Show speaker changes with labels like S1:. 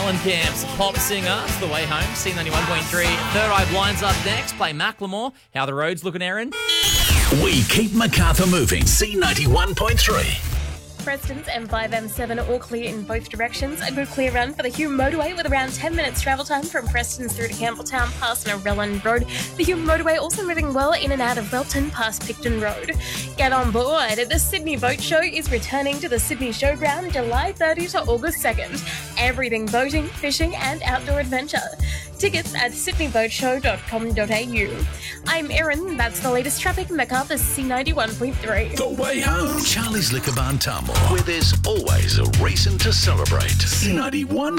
S1: Mellencamp's Pop Singer. It's the way home. C91.3. Third Eye Blinds up next. Play Macklemore. How the road's looking, Aaron?
S2: We keep Macarthur moving. C91.3.
S3: Preston's M5, M7 all clear in both directions. A good clear run for the Hume Motorway with around 10 minutes travel time from Preston's through to Campbelltown past Narellan Road. The Hume Motorway also moving well in and out of Welton past Picton Road. Get on board. The Sydney Boat Show is returning to the Sydney Showground July 30 to August 2nd. Everything boating, fishing and outdoor adventure. Tickets at sydneyboteshow.com.au. I'm Erin. That's the latest traffic. Macarthur's C91.3.
S2: The way home. Charlie's Liquor Barn Tamworth, where there's always a reason to celebrate. C91.